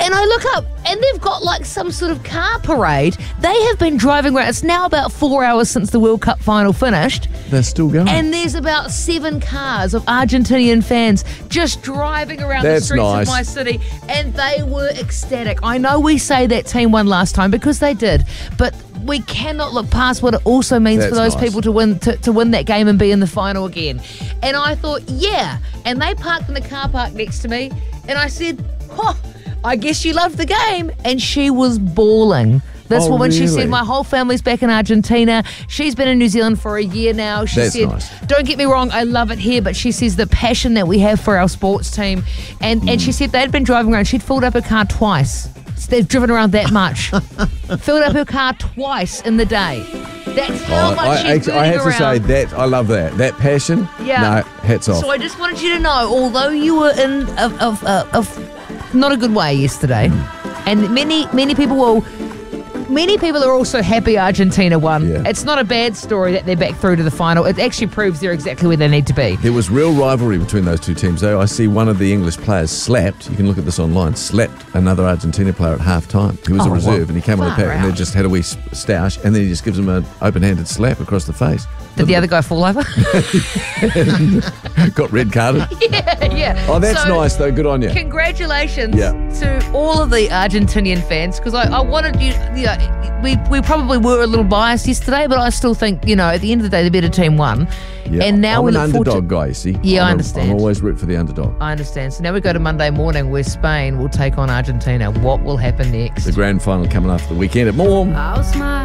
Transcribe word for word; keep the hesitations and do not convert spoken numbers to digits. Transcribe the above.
And I look up, and they've got like some sort of car parade. They have been driving around. It's now about four hours since the World Cup final finished. They're still going. And there's about seven cars of Argentinian fans just driving around That's the streets nice. of my city. And they were ecstatic. I know we say that team won last time because they did. But we cannot look past what it also means That's for those nice. people to win to, to win that game and be in the final again. And I thought, yeah. And they parked in the car park next to me. And I said, oh, I guess you loved the game. And she was bawling. This Oh, woman, she really? said, my whole family's back in Argentina. She's been in New Zealand for a year now. She That's said, nice. don't get me wrong, I love it here, but she says the passion that we have for our sports team. And, Mm. and she said they'd been driving around. She'd filled up her car twice. So they've driven around that much. Filled up her car twice in the day. That's how Oh, much I, she's actually, I burning have to say around. that I love that. That passion. Yeah. No, hats off. So I just wanted you to know, although you were in a, a, a, a not a good way yesterday, and many many people will. Many people are also happy Argentina won. Yeah. It's not a bad story that they're back through to the final. It actually proves they're exactly where they need to be. There was real rivalry between those two teams, though. I see one of the English players slapped, you can look at this online, slapped another Argentina player at half time. He was Oh, a reserve well, and he came on the far pack and they out. just had a wee s- stoush and then he just gives him an open-handed slap across the face. Did the other guy fall over? Got red carded. yeah, yeah. Oh, that's So, nice, though. Good on you. Congratulations Yeah. to all of the Argentinian fans, because I, I wanted you, you know, we, we probably were a little biased yesterday, but I still think, you know, at the end of the day, the better team won. Yeah. And now I'm we an look forward underdog to, guy, you see. Yeah, I I'm a- understand. I'm always root for the underdog. I understand. So now we go to Monday morning where Spain will take on Argentina. What will happen next? The grand final coming after the weekend at Morm. I'll smile.